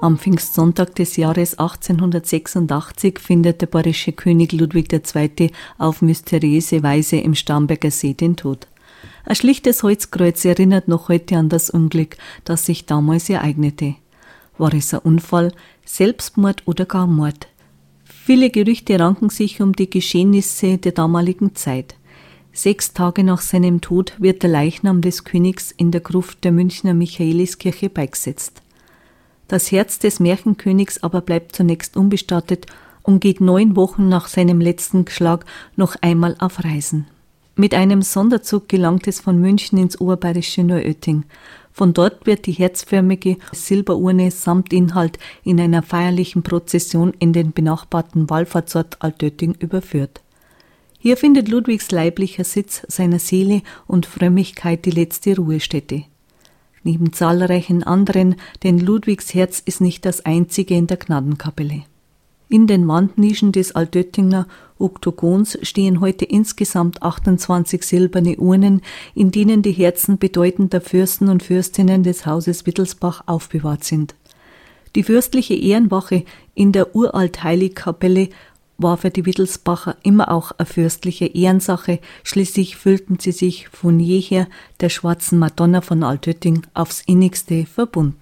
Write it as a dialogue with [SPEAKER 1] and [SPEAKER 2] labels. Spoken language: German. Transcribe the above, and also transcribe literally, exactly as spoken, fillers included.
[SPEAKER 1] Am Pfingstsonntag des Jahres achtzehnhundertsechsundachtzig findet der bayerische König Ludwig der Zweite auf mysteriöse Weise im Starnberger See den Tod. Ein schlichtes Holzkreuz erinnert noch heute an das Unglück, das sich damals ereignete. War es ein Unfall, Selbstmord oder gar Mord? Viele Gerüchte ranken sich um die Geschehnisse der damaligen Zeit. Sechs Tage nach seinem Tod wird der Leichnam des Königs in der Gruft der Münchner Michaeliskirche beigesetzt. Das Herz des Märchenkönigs aber bleibt zunächst unbestattet und geht neun Wochen nach seinem letzten Schlag noch einmal auf Reisen. Mit einem Sonderzug gelangt es von München ins oberbayerische Neuötting. Von dort wird die herzförmige Silberurne samt Inhalt in einer feierlichen Prozession in den benachbarten Wallfahrtsort Altötting überführt. Hier findet Ludwigs leiblicher Sitz seiner Seele und Frömmigkeit die letzte Ruhestätte. Neben zahlreichen anderen, denn Ludwigs Herz ist nicht das einzige in der Gnadenkapelle. In den Wandnischen des Altöttinger Oktogons stehen heute insgesamt achtundzwanzig silberne Urnen, in denen die Herzen bedeutender Fürsten und Fürstinnen des Hauses Wittelsbach aufbewahrt sind. Die fürstliche Ehrenwache in der Uralt-Heilig-Kapelle war für die Wittelsbacher immer auch eine fürstliche Ehrensache, schließlich fühlten sie sich von jeher der schwarzen Madonna von Altötting aufs innigste verbunden.